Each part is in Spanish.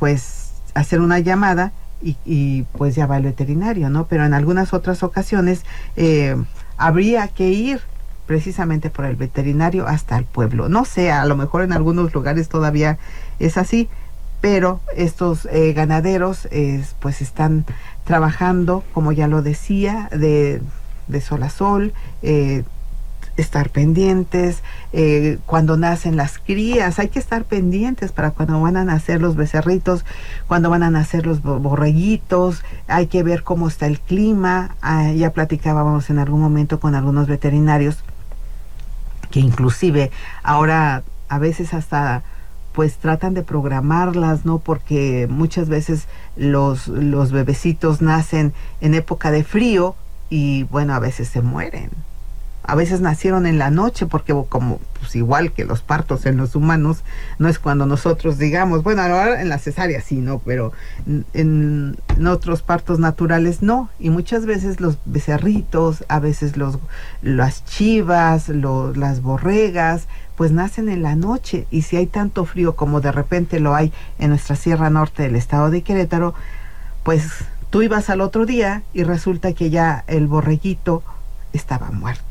pues hacer una llamada y pues ya va el veterinario, ¿no? Pero en algunas otras ocasiones habría que ir precisamente por el veterinario hasta el pueblo. No sé, a lo mejor en algunos lugares todavía es así, pero estos ganaderos pues están trabajando, como ya lo decía, de sol a sol, estar pendientes, cuando nacen las crías, hay que estar pendientes para cuando van a nacer los becerritos, cuando van a nacer los borreguitos, hay que ver cómo está el clima. Ya platicábamos en algún momento con algunos veterinarios que inclusive ahora a veces hasta pues tratan de programarlas, ¿no? Porque muchas veces los bebecitos nacen en época de frío y bueno, a veces se mueren. A veces nacieron en la noche porque como pues igual que los partos en los humanos, no es cuando nosotros digamos, bueno, ahora en la cesárea sí, ¿no? Pero en otros partos naturales no. Y muchas veces los becerritos, a veces las chivas, las borregas, pues nacen en la noche. Y si hay tanto frío como de repente lo hay en nuestra Sierra Norte del estado de Querétaro, pues tú ibas al otro día y resulta que ya el borreguito estaba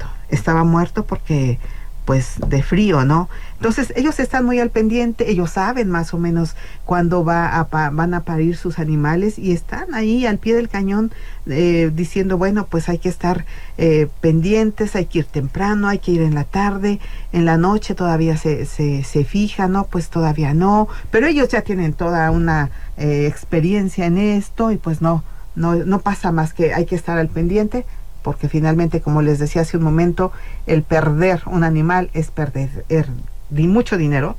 muerto porque pues de frío, ¿no? Entonces ellos están muy al pendiente, ellos saben más o menos cuándo van a parir sus animales y están ahí al pie del cañón diciendo, bueno, pues hay que estar pendientes, hay que ir temprano, hay que ir en la tarde, en la noche todavía se fija, ¿no? Pues todavía no, pero ellos ya tienen toda una experiencia en esto y pues no pasa más que hay que estar al pendiente, porque finalmente, como les decía hace un momento, el perder un animal es perder mucho dinero,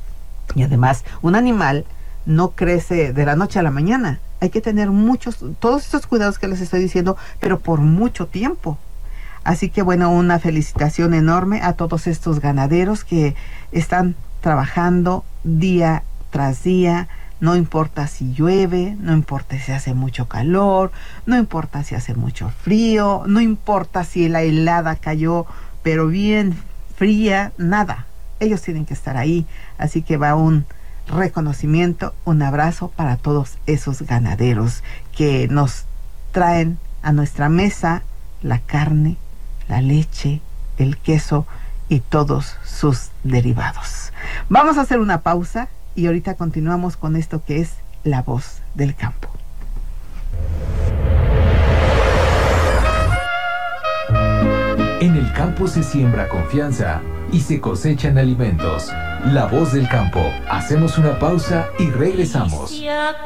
y además un animal no crece de la noche a la mañana. Hay que tener todos estos cuidados que les estoy diciendo, pero por mucho tiempo. Así que bueno, una felicitación enorme a todos estos ganaderos que están trabajando día tras día. No importa si llueve, no importa si hace mucho calor, no importa si hace mucho frío, no importa si la helada cayó, pero bien fría, nada. Ellos tienen que estar ahí. Así que va un reconocimiento, un abrazo para todos esos ganaderos que nos traen a nuestra mesa la carne, la leche, el queso y todos sus derivados. Vamos a hacer una pausa. Y ahorita continuamos con esto que es La Voz del Campo. En el campo se siembra confianza y se cosechan alimentos. La Voz del Campo. Hacemos una pausa y regresamos.